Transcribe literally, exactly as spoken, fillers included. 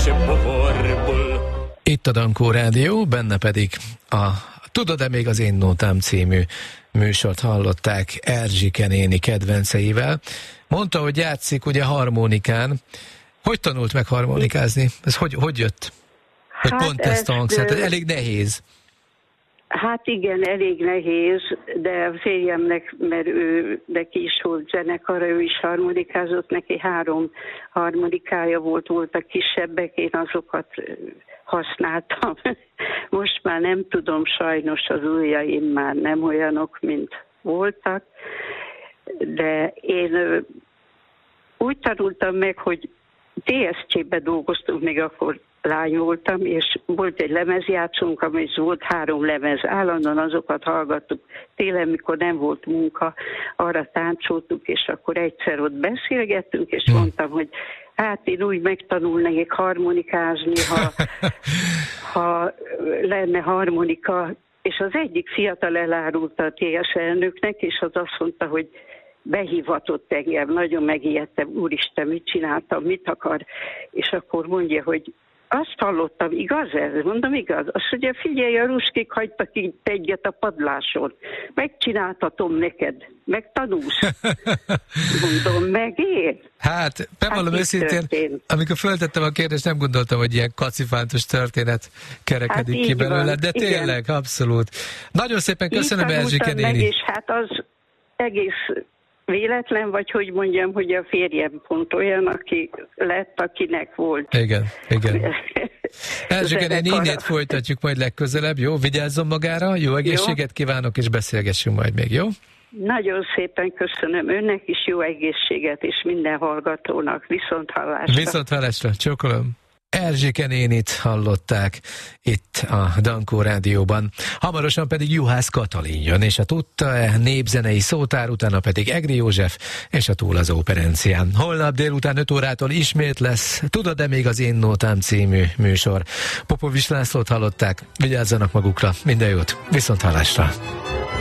Itt a Dankó Rádió, benne pedig a Tudod-e még az én nótám című műsort hallották Erzsike néni kedvenceivel. Mondta, hogy játszik ugye harmonikán. Hogy tanult meg harmonikázni? Ez hogy, hogy jött? Hogy hát pont ezt a hangszert? Ez elég nehéz. Hát igen, elég nehéz, de a férjemnek, mert ő neki is volt zenekara, ő is harmonikázott, neki három harmonikája volt, voltak kisebbek, én azokat használtam. Most már nem tudom, sajnos az ujjaim már nem olyanok, mint voltak, de én úgy tanultam meg, hogy té es cé-be dolgoztunk, még akkor lány voltam, és volt egy lemezjátszónk, ami volt három lemez, állandóan azokat hallgattuk. Télen, mikor nem volt munka, arra táncoltuk, és akkor egyszer ott beszélgettünk, és hmm. mondtam, hogy hát én úgy megtanulnék harmonikázni, ha, ha lenne harmonika. És az egyik fiatal elárulta a té es elnöknek, és az azt mondta, hogy behívatott engem, nagyon megijedtem, úristen, mit csináltam, mit akar, és akkor mondja, hogy azt hallottam, igaz ez? Mondom, igaz. Azt mondja, figyelj, a ruskik hagytak így egyet a padláson. Megcsináltatom neked. Megtanulsz. Mondom, meg én? Hát, bevallom hát őszintén, történt? Amikor föltettem a kérdést, nem gondoltam, hogy ilyen kacifántos történet kerekedik hát ki belőle, van. De tényleg, igen. Abszolút. Nagyon szépen köszönöm, Erzsike néni. Meg, és hát az egész véletlen, vagy hogy mondjam, hogy a férjem pont olyan, aki lett, akinek volt. Igen, igen. Erzsike néni, innét folytatjuk majd legközelebb, jó? Vigyázzon magára, jó egészséget jó. Kívánok, és beszélgessünk majd még, jó? Nagyon szépen köszönöm önnek is, jó egészséget, és minden hallgatónak. Viszont hallásra. Viszont hallásra, csókolom. Erzsike nénit hallották itt a Dankó Rádióban. Hamarosan pedig Juhász Katalin jön, és a Tudta-e népzenei szótár, utána pedig Egri József és a Túl az Óperencián. Holnap délután öt órától ismét lesz Tudod-e még az én nótám című műsor. Popovics Lászlót hallották, vigyázzanak magukra, minden jót, viszont hallásra.